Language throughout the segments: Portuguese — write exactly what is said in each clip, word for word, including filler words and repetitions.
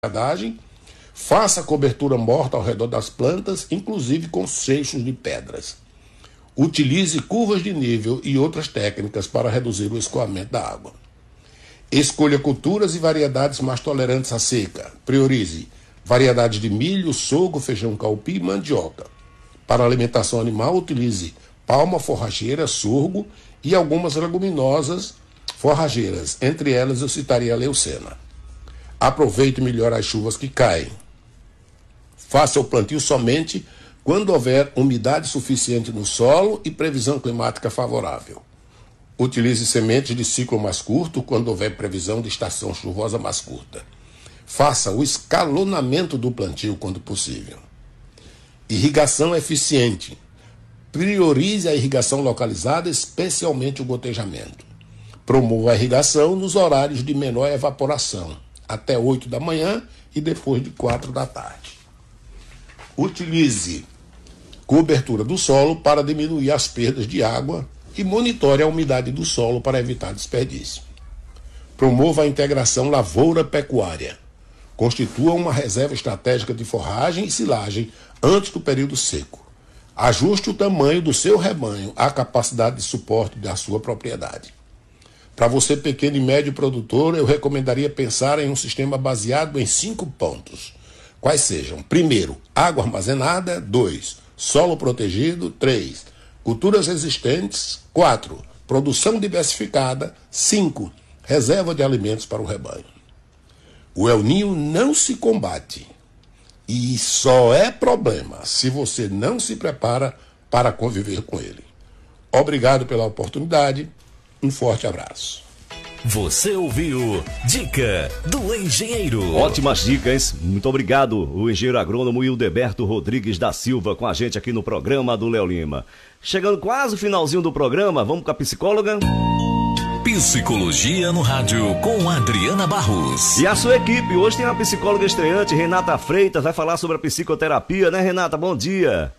drenagem, faça cobertura morta ao redor das plantas, inclusive com seixos de pedras. Utilize curvas de nível e outras técnicas para reduzir o escoamento da água. Escolha culturas e variedades mais tolerantes à seca. Priorize variedades de milho, sorgo, feijão caupim e mandioca. Para alimentação animal, utilize palma forrageira, sorgo e algumas leguminosas forrageiras. Entre elas, eu citaria a leucena. Aproveite melhor as chuvas que caem. Faça o plantio somente quando houver umidade suficiente no solo e previsão climática favorável. Utilize sementes de ciclo mais curto quando houver previsão de estação chuvosa mais curta. Faça o escalonamento do plantio quando possível. Irrigação eficiente. Priorize a irrigação localizada, especialmente o gotejamento. Promova a irrigação nos horários de menor evaporação, até oito da manhã e depois de quatro da tarde. Utilize cobertura do solo para diminuir as perdas de água e monitore a umidade do solo para evitar desperdício. Promova a integração lavoura-pecuária. Constitua uma reserva estratégica de forragem e silagem antes do período seco. Ajuste o tamanho do seu rebanho à capacidade de suporte da sua propriedade. Para você, pequeno e médio produtor, eu recomendaria pensar em um sistema baseado em cinco pontos. Quais sejam? Primeiro, água armazenada. Dois, solo protegido. Três, culturas resistentes. Quatro, produção diversificada. Cinco, reserva de alimentos para o rebanho. O El Niño não se combate e só é problema se você não se prepara para conviver com ele. Obrigado pela oportunidade. Um forte abraço. Você ouviu Dica do Engenheiro. Ótimas dicas, muito obrigado. O engenheiro agrônomo Hildeberto Rodrigues da Silva com a gente aqui no programa do Léo Lima. Chegando quase o finalzinho do programa, vamos com a psicóloga? Psicologia no Rádio com Adriana Barros. E a sua equipe, hoje tem uma psicóloga estreante, Renata Freitas, vai falar sobre a psicoterapia, né, Renata? Bom dia.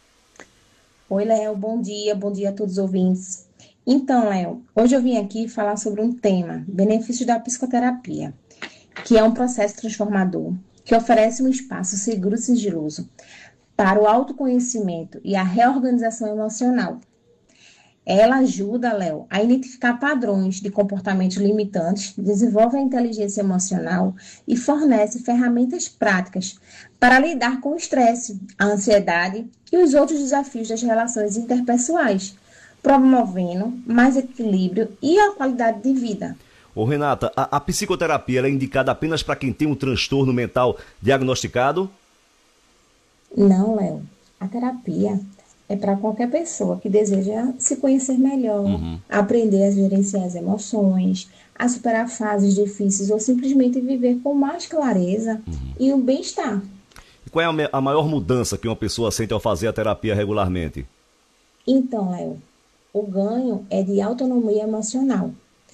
Oi, Léo, bom dia, bom dia a todos os ouvintes. Então, Léo, hoje eu vim aqui falar sobre um tema, benefícios da psicoterapia, que é um processo transformador, que oferece um espaço seguro e sigiloso para o autoconhecimento e a reorganização emocional. Ela ajuda, Léo, a identificar padrões de comportamentos limitantes, desenvolve a inteligência emocional e fornece ferramentas práticas para lidar com o estresse, a ansiedade e os outros desafios das relações interpessoais, promovendo mais equilíbrio e a qualidade de vida. Ô Renata, a, a psicoterapia ela é indicada apenas para quem tem um transtorno mental diagnosticado? Não, Léo. A terapia é para qualquer pessoa que deseja se conhecer melhor, uhum. aprender a gerenciar as emoções, a superar fases difíceis ou simplesmente viver com mais clareza uhum. e um bem-estar. E qual é a, a maior mudança que uma pessoa sente ao fazer a terapia regularmente? Então, Léo, o ganho é de autonomia emocional.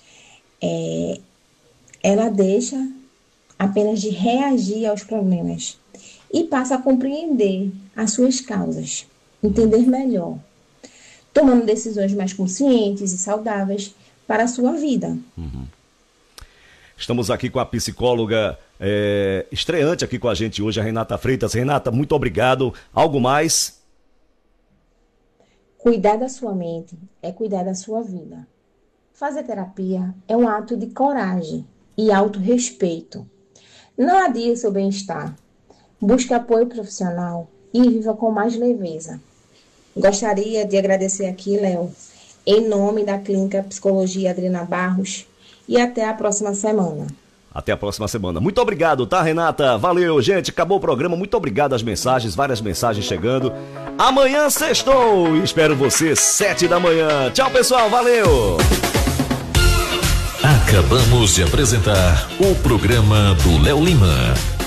É, ela deixa apenas de reagir aos problemas e passa a compreender as suas causas, entender melhor, tomando decisões mais conscientes e saudáveis para a sua vida. Uhum. Estamos aqui com a psicóloga é, estreante aqui com a gente hoje, a Renata Freitas. Renata, muito obrigado. Algo mais? Cuidar da sua mente é cuidar da sua vida. Fazer terapia é um ato de coragem e autorrespeito. Não adie seu bem-estar. Busque apoio profissional e viva com mais leveza. Gostaria de agradecer aqui, Léo, em nome da Clínica Psicologia Adriana Barros, e até a próxima semana. Até a próxima semana. Muito obrigado, tá, Renata? Valeu, gente. Acabou o programa. Muito obrigado às mensagens, várias mensagens chegando. Amanhã sextou. Espero você, sete da manhã. Tchau, pessoal. Valeu. Acabamos de apresentar o programa do Léo Lima.